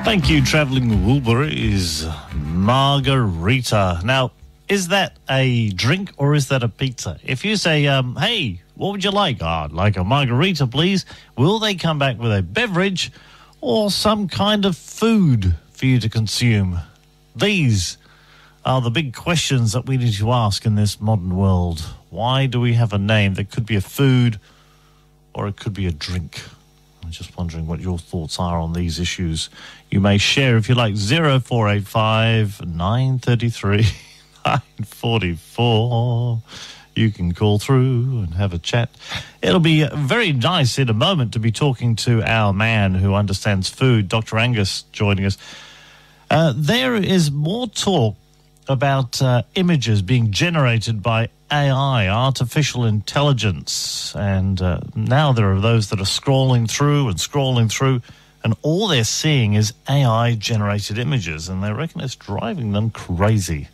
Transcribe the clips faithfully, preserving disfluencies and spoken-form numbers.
Thank you, Travelling Wilburys. Margarita. Now, is that a drink or is that a pizza? If you say, um, hey, what would you like? Oh, I'd like a margarita, please. Will they come back with a beverage or some kind of food for you to consume? These are the big questions that we need to ask in this modern world. Why do we have a name that could be a food or it could be a drink? I'm just wondering what your thoughts are on these issues. You may share, if you like, zero four eight five, nine three three, nine four four. You can call through and have a chat. It'll be very nice in a moment to be talking to our man who understands food, Doctor Angus, joining us. Uh, there is more talk about uh, images being generated by A I, artificial intelligence, and uh, now there are those that are scrolling through and scrolling through, and all they're seeing is A I-generated images, and they reckon it's driving them crazy.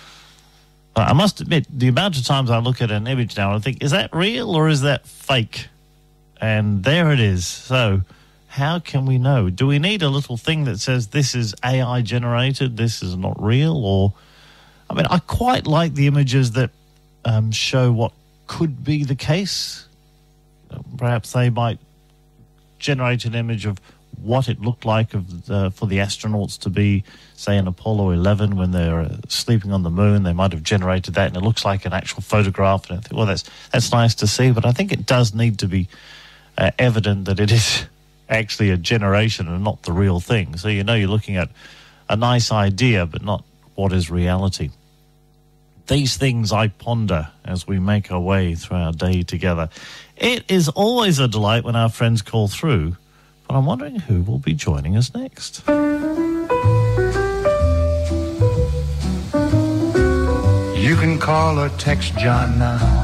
Uh, I must admit, the amount of times I look at an image now and I think, is that real or is that fake? And there it is. So how can we know? Do we need a little thing that says this is A I-generated, this is not real, or... I mean, I quite like the images that um, show what could be the case. Perhaps they might generate an image of what it looked like of the, for the astronauts to be, say, in Apollo eleven when they're uh, sleeping on the moon. They might have generated that, and it looks like an actual photograph. And I think, well, that's that's nice to see, but I think it does need to be uh, evident that it is actually a generation and not the real thing. So you know you're looking at a nice idea, but not what is reality. These things I ponder as we make our way through our day together. It is always a delight when our friends call through, but I'm wondering who will be joining us next. You can call or text John now.